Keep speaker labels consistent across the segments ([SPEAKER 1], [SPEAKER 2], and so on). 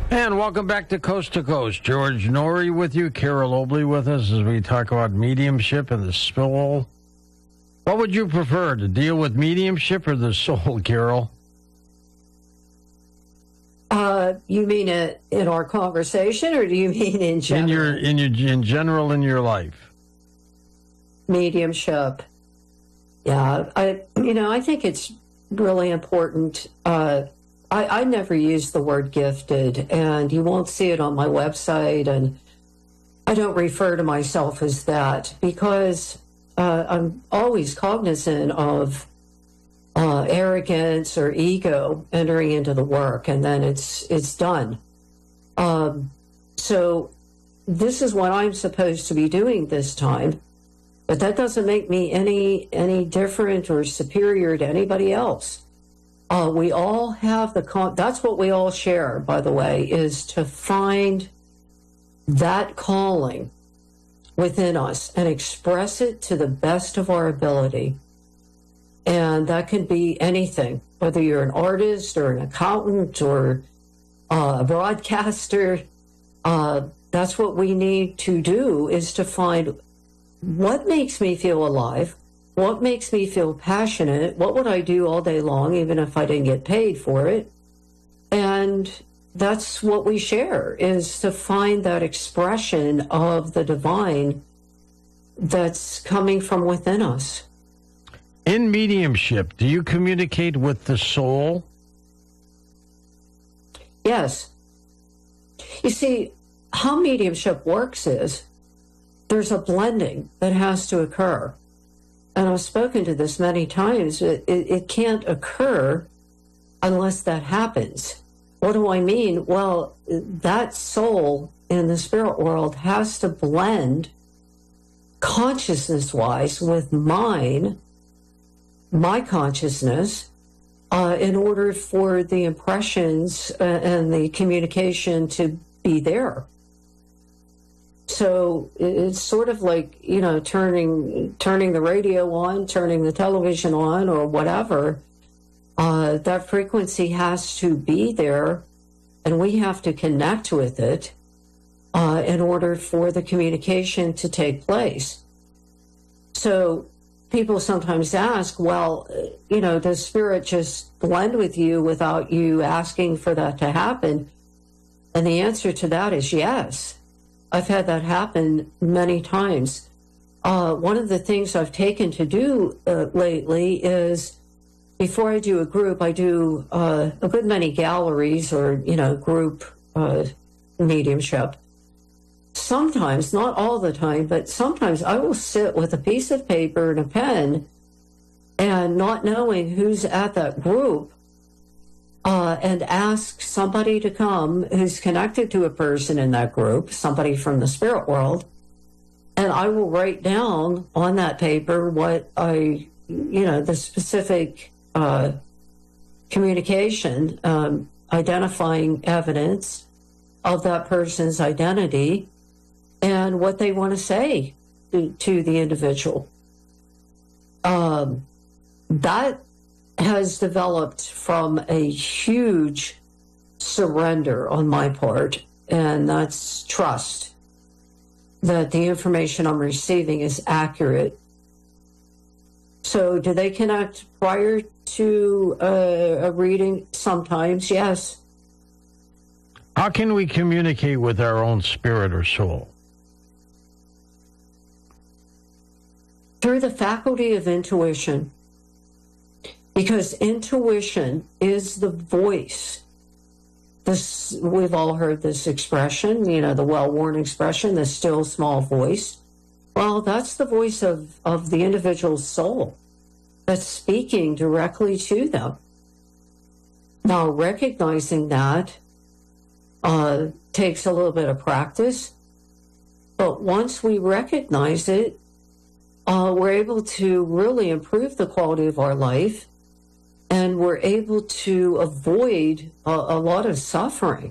[SPEAKER 1] And welcome back to Coast. George Norrie with you, Carol Obley with us as we talk about mediumship and the soul. What would you prefer, to deal with mediumship or the soul, Carol?
[SPEAKER 2] You mean it in our conversation, or do you mean in general?
[SPEAKER 1] In general in your life.
[SPEAKER 2] Mediumship. Yeah, I think it's really important. I never use the word gifted, and you won't see it on my website, and I don't refer to myself as that because I'm always cognizant of arrogance or ego entering into the work, and then it's done. So this is what I'm supposed to be doing this time, but that doesn't make me any different or superior to anybody else. We all have that's what we all share, by the way, is to find that calling within us and express it to the best of our ability. And that can be anything, whether you're an artist or an accountant or a broadcaster. That's what we need to do, is to find what makes me feel alive, what makes me feel passionate, what would I do all day long, even if I didn't get paid for it. And that's what we share, is to find that expression of the divine that's coming from within us.
[SPEAKER 1] In mediumship, do you communicate with the soul?
[SPEAKER 2] Yes. You see, how mediumship works is there's a blending that has to occur. And I've spoken to this many times. It can't occur unless that happens. What do I mean? Well, that soul in the spirit world has to blend consciousness-wise with my consciousness, in order for the impressions and the communication to be there. So it's sort of like, turning the radio on, turning the television on, or whatever. That frequency has to be there, and we have to connect with it in order for the communication to take place. So people sometimes ask, well, does spirit just blend with you without you asking for that to happen? And the answer to that is yes. I've had that happen many times. One of the things I've taken to do lately is, before I do a group, I do a good many galleries or, group mediumship. Sometimes, not all the time, but sometimes I will sit with a piece of paper and a pen, and not knowing who's at that group, and ask somebody to come who's connected to a person in that group, somebody from the spirit world, and I will write down on that paper what the specific communication, identifying evidence of that person's identity and what they want to say to the individual. That has developed from a huge surrender on my part, and that's trust that the information I'm receiving is accurate. So do they connect prior to a reading? Sometimes, yes.
[SPEAKER 1] How can we communicate with our own spirit or soul?
[SPEAKER 2] Through the faculty of intuition. Because intuition is the voice. We've all heard this expression, the well-worn expression, the still small voice. Well, that's the voice of the individual's soul that's speaking directly to them. Now, recognizing that takes a little bit of practice, but once we recognize it, we're able to really improve the quality of our life, and we're able to avoid a lot of suffering.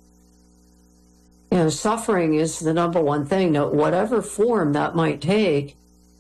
[SPEAKER 2] Suffering is the number one thing, whatever form that might take,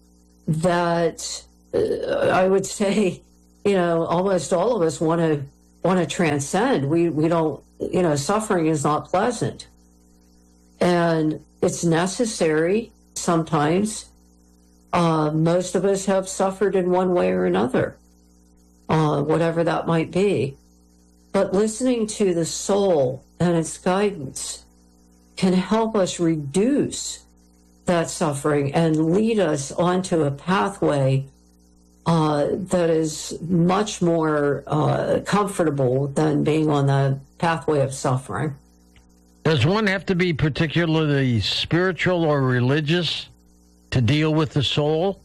[SPEAKER 2] that I would say, almost all of us want to want to transcend. We don't, suffering is not pleasant. And it's necessary sometimes. Most of us have suffered in one way or another, whatever that might be. But listening to the soul and its guidance can help us reduce that suffering and lead us onto a pathway that is much more comfortable than being on the pathway of suffering.
[SPEAKER 1] Does one have to be particularly spiritual or religious to deal with the soul?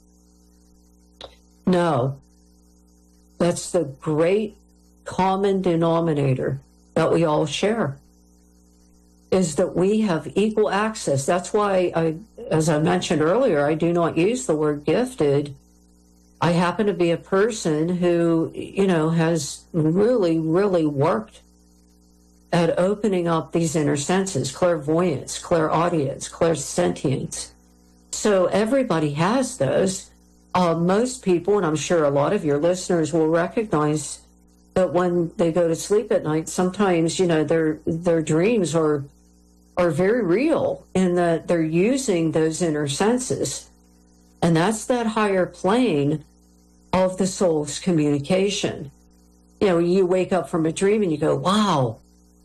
[SPEAKER 2] No. That's the great common denominator that we all share, is that we have equal access. That's why, as I mentioned earlier, I do not use the word gifted. I happen to be a person who, has really, really worked at opening up these inner senses, clairvoyance, clairaudience, clairsentience. So everybody has those. Most people, and I'm sure a lot of your listeners will recognize that when they go to sleep at night, sometimes, their dreams are very real in that they're using those inner senses. And that's that higher plane of the soul's communication. You wake up from a dream and you go, wow,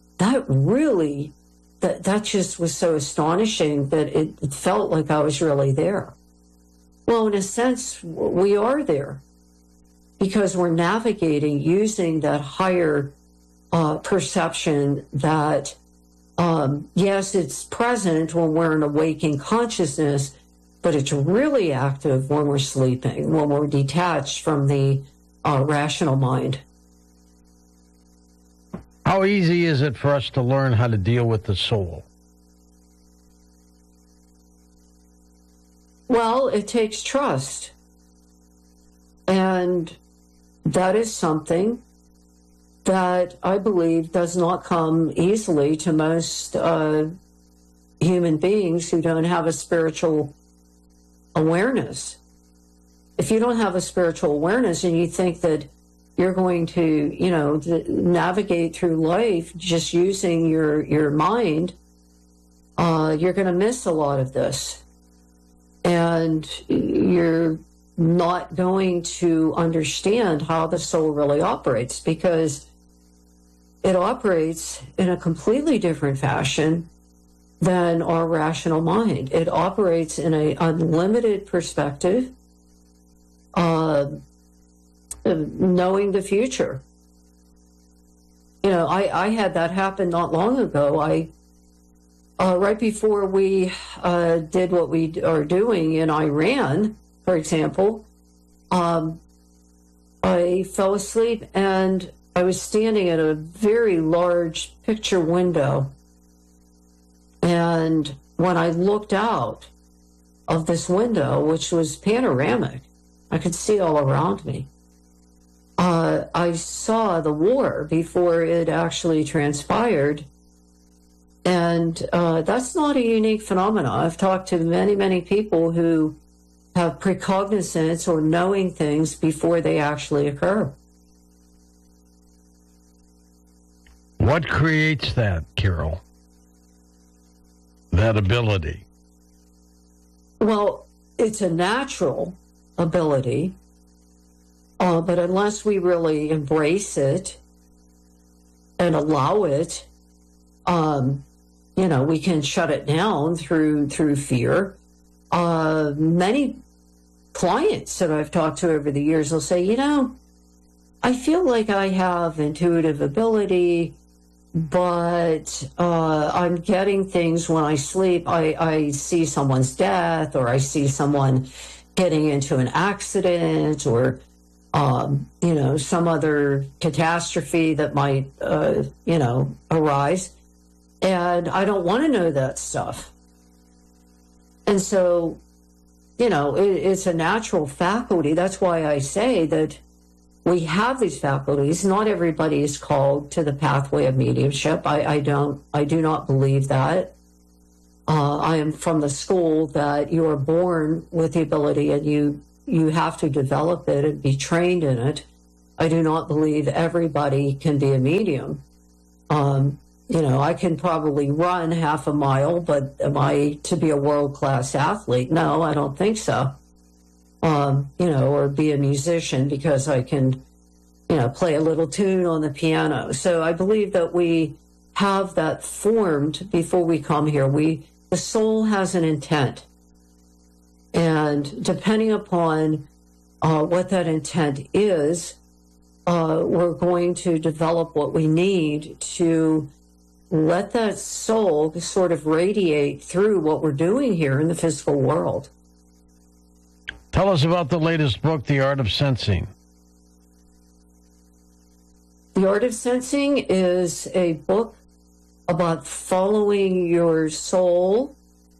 [SPEAKER 2] that just was so astonishing that it felt like I was really there. Well, in a sense, we are there because we're navigating using that higher perception that, yes, it's present when we're in a waking consciousness, but it's really active when we're sleeping, when we're detached from the rational mind.
[SPEAKER 1] How easy is it for us to learn how to deal with the soul?
[SPEAKER 2] Well, it takes trust. And that is something that I believe does not come easily to most human beings who don't have a spiritual awareness. If you don't have a spiritual awareness and you think that you're going to, navigate through life just using your mind, you're going to miss a lot of this. And you're not going to understand how the soul really operates, because it operates in a completely different fashion than our rational mind. It operates in an unlimited perspective, knowing the future. I had that happen not long ago. Right before we did what we are doing in Iran, for example, I fell asleep and I was standing at a very large picture window. And when I looked out of this window, which was panoramic, I could see all around me. I saw the war before it actually transpired. And that's not a unique phenomenon. I've talked to many, many people who have precognizance or knowing things before they actually occur.
[SPEAKER 1] What creates that, Carol? That ability?
[SPEAKER 2] Well, it's a natural ability, but unless we really embrace it and allow it, we can shut it down through fear. Many clients that I've talked to over the years will say, I feel like I have intuitive ability, but I'm getting things when I sleep. I see someone's death, or I see someone getting into an accident, or some other catastrophe that might arise. And I don't want to know that stuff. And so, it's a natural faculty. That's why I say that we have these faculties. Not everybody is called to the pathway of mediumship. I do not believe that. I am from the school that you are born with the ability and you have to develop it and be trained in it. I do not believe everybody can be a medium. I can probably run half a mile, but am I to be a world-class athlete? No, I don't think so. Or be a musician because I can, play a little tune on the piano. So I believe that we have that formed before we come here. The soul has an intent. And depending upon what that intent is, we're going to develop what we need to let that soul sort of radiate through what we're doing here in the physical world.
[SPEAKER 1] Tell us about the latest book, The Art of Sensing.
[SPEAKER 2] The Art of Sensing is a book about following your soul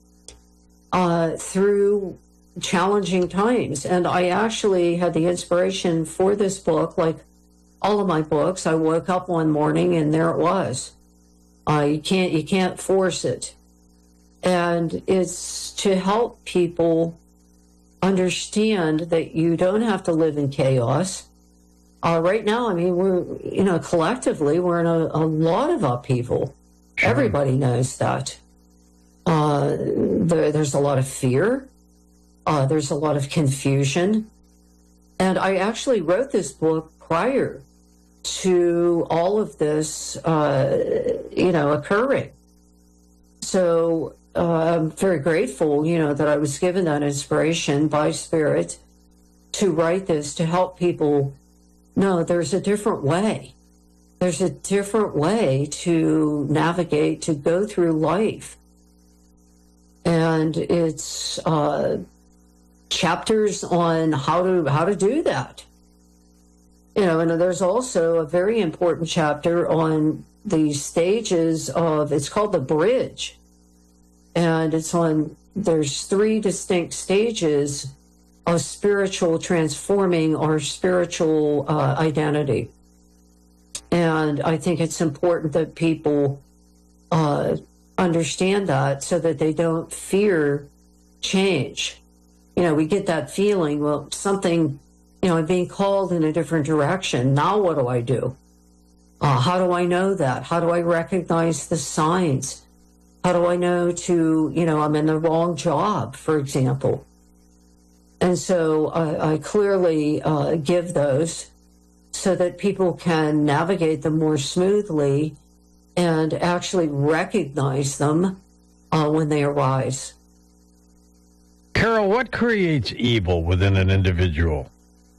[SPEAKER 2] through challenging times. And I actually had the inspiration for this book, like all of my books. I woke up one morning and there it was. You can't force it. And it's to help people understand that you don't have to live in chaos. Right now, I mean, we're, collectively, we're in a lot of upheaval. Sure. Everybody knows that. There's a lot of fear. There's a lot of confusion. And I actually wrote this book prior to all of this, occurring. So I'm very grateful, that I was given that inspiration by Spirit to write this, to help people know there's a different way. There's a different way to navigate, to go through life. And it's chapters on how to do that. And there's also a very important chapter on the stages it's called the bridge. And there's 3 distinct stages of spiritual transforming our spiritual identity. And I think it's important that people understand that so that they don't fear change. We get that feeling, well, something, I'm being called in a different direction. Now what do I do? How do I know that? How do I recognize the signs? How do I know I'm in the wrong job, for example? And so I clearly give those so that people can navigate them more smoothly and actually recognize them when they arise.
[SPEAKER 1] Carol, what creates evil within an individual?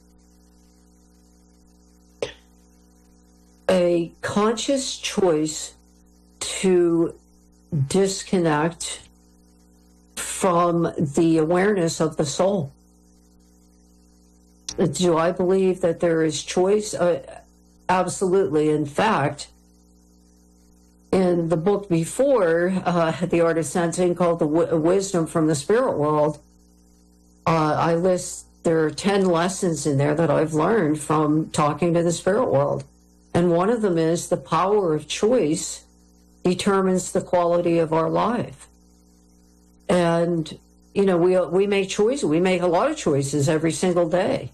[SPEAKER 2] A conscious choice to disconnect from the awareness of the soul. Do I believe that there is choice? Absolutely. In fact, in the book before, The Art of Sensing, called The Wisdom from the Spirit World, I list there are 10 lessons in there that I've learned from talking to the spirit world. And one of them is the power of choice determines the quality of our life. And, we make choices. We make a lot of choices every single day.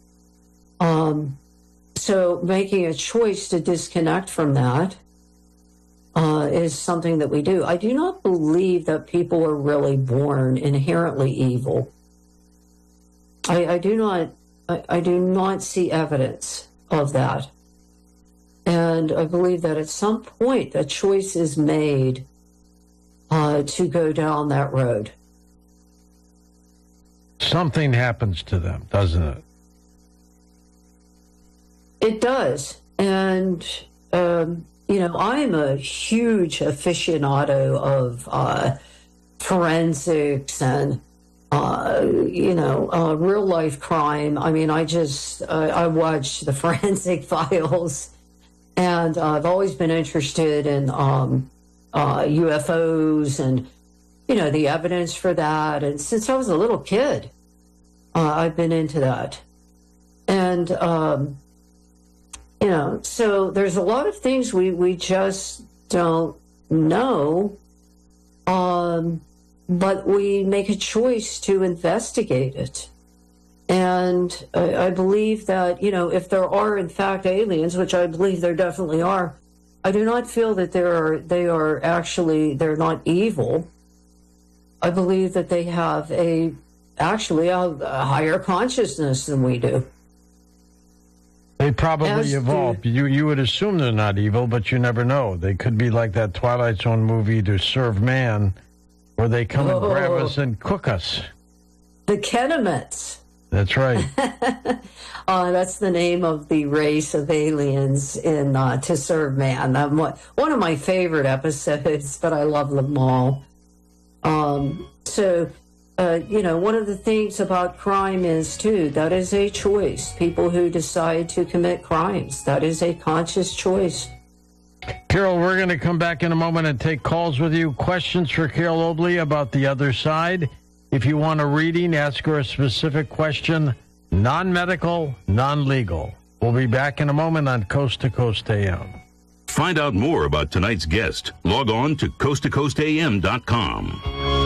[SPEAKER 2] So making a choice to disconnect from that is something that we do. I do not believe that people are really born inherently evil. I do not see evidence of that. And I believe that at some point a choice is made to go down that road.
[SPEAKER 1] Something happens to them, doesn't it?
[SPEAKER 2] It does. And, I'm a huge aficionado of forensics and, real life crime. I mean, I watch the Forensic Files, and I've always been interested in UFOs and, the evidence for that. And since I was a little kid, I've been into that. And, so there's a lot of things we just don't know, but we make a choice to investigate it. And I believe that, if there are in fact aliens, which I believe there definitely are, I do not feel that they're not evil. I believe that they have a higher consciousness than we do.
[SPEAKER 1] They probably evolved. You would assume they're not evil, but you never know. They could be like that Twilight Zone movie, To Serve Man, where they come and grab us and cook us.
[SPEAKER 2] The Kenemites.
[SPEAKER 1] That's right.
[SPEAKER 2] That's the name of the race of aliens in To Serve Man. One of my favorite episodes, but I love them all. One of the things about crime is, too, that is a choice. People who decide to commit crimes, that is a conscious choice.
[SPEAKER 1] Carol, we're going to come back in a moment and take calls with you. Questions for Carol Obley about the other side. If you want a reading, ask her a specific question, non-medical, non-legal. We'll be back in a moment on Coast to Coast AM.
[SPEAKER 3] Find out more about tonight's guest. Log on to coasttocoastam.com.